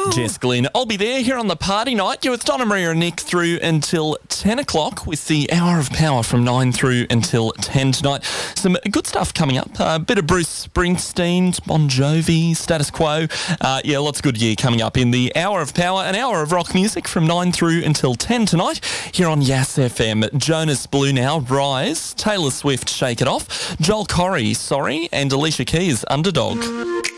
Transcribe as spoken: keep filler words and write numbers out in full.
Jess Glynn. I'll be there here on the party night. You're with Donna, Maria and Nick through until ten o'clock with the Hour of Power from nine through until ten tonight. Some good stuff coming up. A uh, bit of Bruce Springsteen, Bon Jovi, Status Quo. Uh, yeah, lots of good year coming up in the Hour of Power, an hour of rock music from nine through until ten tonight here on Yass F M. Jonas Blue now, Rise. Taylor Swift, Shake It Off. Joel Corry, Sorry. And Alicia Keys, Underdog.